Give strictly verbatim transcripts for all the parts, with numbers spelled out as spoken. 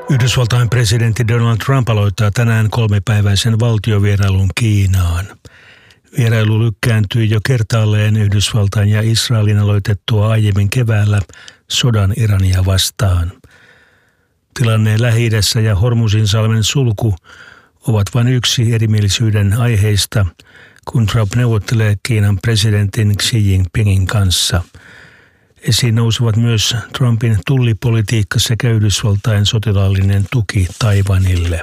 Yhdysvaltain presidentti Donald Trump aloittaa tänään kolmipäiväisen valtiovierailun Kiinaan. Vierailu lykkääntyi jo kertaalleen Yhdysvaltain ja Israelin aloitettua aiemmin keväällä sodan Irania vastaan. Tilanne Lähi-idässä ja Hormuzinsalmen sulku ovat vain yksi erimielisyyden aiheista, kun Trump neuvottelee Kiinan presidentin Xi Jinpingin kanssa. Esiin nousevat myös Trumpin tullipolitiikka sekä Yhdysvaltain sotilaallinen tuki Taiwanille.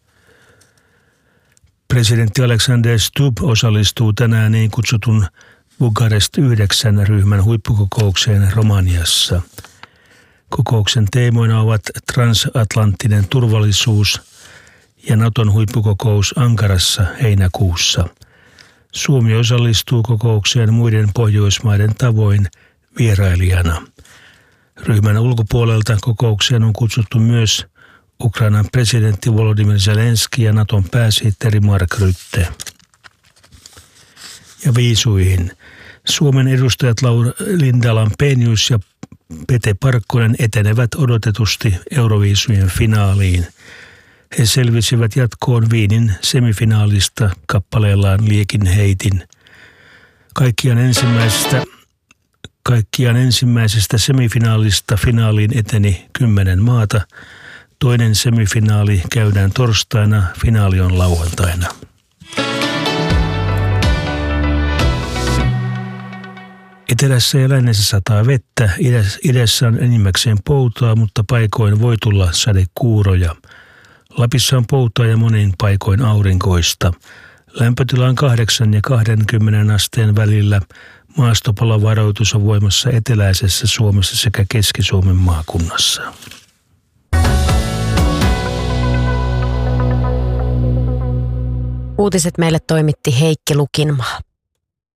Presidentti Alexander Stubb osallistuu tänään niin kutsutun Bukarest yhdeksän ryhmän huippukokoukseen Romaniassa. Kokouksen teemoina ovat transatlanttinen turvallisuus ja Naton huippukokous Ankarassa heinäkuussa. Suomi osallistuu kokoukseen muiden Pohjoismaiden tavoin vierailijana. Ryhmän ulkopuolelta kokoukseen on kutsuttu myös Ukrainan presidentti Volodymyr Zelenski ja Naton pääsihteeri Mark Rutte. Ja viisuihin. Suomen edustajat Laura Linda Lampenius ja Pete Parkkonen etenevät odotetusti Euroviisujen finaaliin. He selvisivät jatkoon Wienin semifinaalista kappaleellaan Liekin heitin. Kaikkiaan ensimmäisestä, kaikkiaan ensimmäisestä semifinaalista finaaliin eteni kymmenen maata. Toinen semifinaali käydään torstaina, finaali on lauantaina. Etelässä ja lännessä sataa vettä, idässä on enimmäkseen poutaa, mutta paikoin voi tulla sadekuuroja. Lapissa on poutaa ja monin paikoin aurinkoista. Lämpötila on kahdeksan ja kaksikymmentä asteen välillä. Maastopalovaroitus on voimassa eteläisessä Suomessa sekä Keski-Suomen maakunnassa. Uutiset meille toimitti Heikki Lukinmaa.